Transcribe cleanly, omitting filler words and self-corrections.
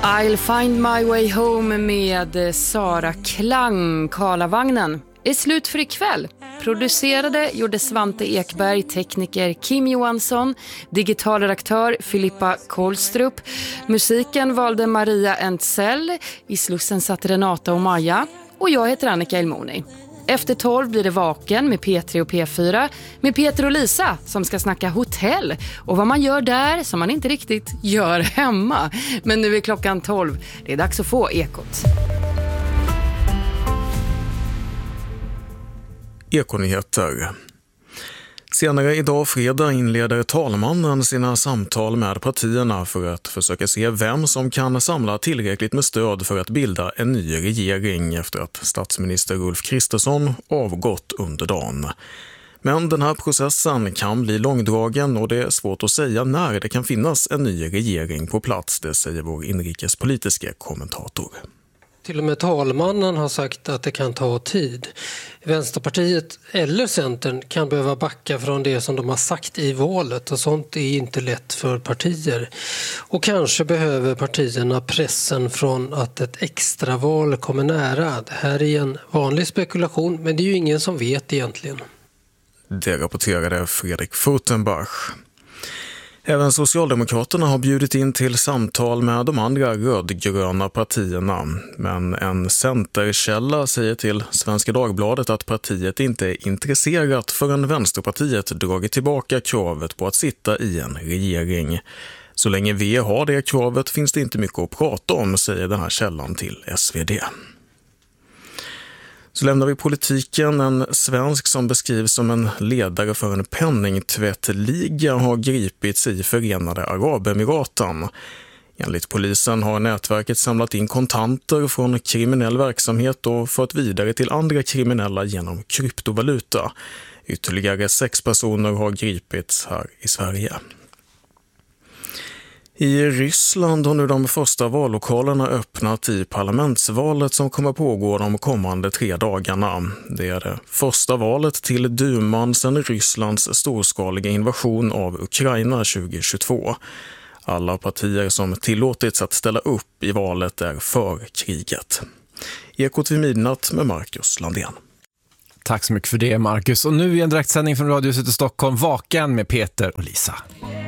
I'll find my way home med Sara Klang. Karlavagnen är slut för ikväll. Producerade gjorde Svante Ekberg, tekniker Kim Johansson, digital redaktör Filippa Kolstrup. Musiken valde Maria Entzell. I Slussen satt Renata och Maja. Och jag heter Annika Elmoni. Efter 12 blir det Vaken med P3 och P4 med Peter och Lisa som ska snacka hotell och vad man gör där som man inte riktigt gör hemma. Men nu är klockan 12. Det är dags att få Ekot. Ekonyheter. Senare idag fredag inleder talmannen sina samtal med partierna för att försöka se vem som kan samla tillräckligt med stöd för att bilda en ny regering efter att statsminister Ulf Kristersson avgått under dagen. Men den här processen kan bli långdragen och det är svårt att säga när det kan finnas en ny regering på plats, det säger vår inrikespolitiska kommentator. Till och med talmannen har sagt att det kan ta tid. Vänsterpartiet eller Centern kan behöva backa från det som de har sagt i valet och sånt är inte lätt för partier. Och kanske behöver partierna pressen från att ett extraval kommer nära. Det här är en vanlig spekulation men det är ju ingen som vet egentligen. Det rapporterade Fredrik Furtenbach. Även Socialdemokraterna har bjudit in till samtal med de andra rödgröna partierna. Men en centerkälla säger till Svenska Dagbladet att partiet inte är intresserat förrän Vänsterpartiet dragit tillbaka kravet på att sitta i en regering. Så länge V har det kravet finns det inte mycket att prata om, säger den här källan till SvD. Så lämnar vi politiken. En svensk som beskrivs som en ledare för en penningtvättliga har gripits i Förenade Arabemiraten. Enligt polisen har nätverket samlat in kontanter från kriminell verksamhet och fört vidare till andra kriminella genom kryptovaluta. Ytterligare 6 personer har gripits här i Sverige. I Ryssland har nu de första vallokalerna öppnat i parlamentsvalet som kommer pågå de kommande 3 dagarna. Det är det första valet till duman sedan Rysslands storskaliga invasion av Ukraina 2022. Alla partier som tillåtits att ställa upp i valet är för kriget. Ekot vid midnatt med Marcus Landén. Tack så mycket för det, Marcus. Och nu är en direktsändning från Radiohuset i Stockholm, Vaken med Peter och Lisa.